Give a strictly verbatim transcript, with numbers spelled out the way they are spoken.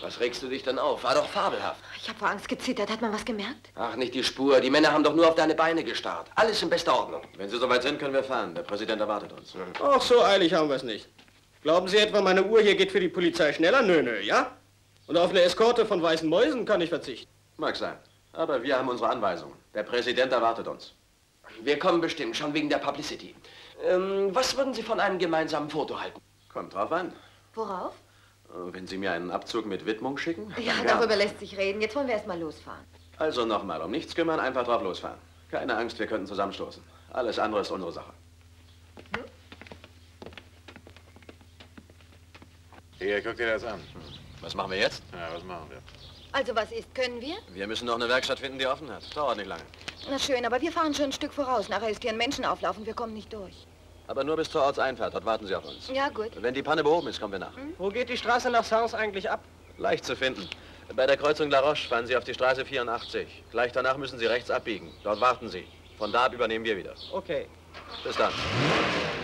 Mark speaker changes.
Speaker 1: Was regst du dich denn auf? War doch fabelhaft.
Speaker 2: Ich habe vor Angst gezittert. Hat man was gemerkt?
Speaker 1: Ach, nicht die Spur. Die Männer haben doch nur auf deine Beine gestarrt. Alles in bester Ordnung.
Speaker 3: Wenn Sie soweit sind, können wir fahren. Der Präsident erwartet uns.
Speaker 4: Ach, so eilig haben wir es nicht. Glauben Sie etwa, meine Uhr hier geht für die Polizei schneller? Nö, nö, ja? Und auf eine Eskorte von weißen Mäusen kann ich verzichten.
Speaker 3: Mag sein. Aber wir haben unsere Anweisungen. Der Präsident erwartet uns.
Speaker 1: Wir kommen bestimmt, schon wegen der Publicity. Ähm, was würden Sie von einem gemeinsamen Foto halten?
Speaker 3: Kommt drauf an.
Speaker 2: Worauf?
Speaker 3: Wenn Sie mir einen Abzug mit Widmung schicken?
Speaker 2: Ja, darüber lässt sich reden. Jetzt wollen wir erst mal losfahren.
Speaker 3: Also nochmal, um nichts kümmern, einfach drauf losfahren. Keine Angst, wir könnten zusammenstoßen. Alles andere ist unsere Sache.
Speaker 5: Hm? Hier, guck dir das an.
Speaker 3: Was machen wir jetzt?
Speaker 5: Ja, was machen wir?
Speaker 2: Also was ist, können wir?
Speaker 3: Wir müssen noch eine Werkstatt finden, die offen hat. Dauert nicht lange.
Speaker 2: Na schön, aber wir fahren schon ein Stück voraus. Nachher ist hier ein Menschenauflauf und wir kommen nicht durch.
Speaker 3: Aber nur bis zur Ortseinfahrt, dort warten Sie auf uns.
Speaker 2: Ja, gut.
Speaker 3: Wenn die Panne behoben ist, kommen wir nach.
Speaker 4: Wo geht die Straße nach Sens eigentlich ab?
Speaker 3: Leicht zu finden. Bei der Kreuzung La Roche fahren Sie auf die Straße vierundachtzig. Gleich danach müssen Sie rechts abbiegen. Dort warten Sie. Von da ab übernehmen wir wieder.
Speaker 4: Okay.
Speaker 3: Bis dann.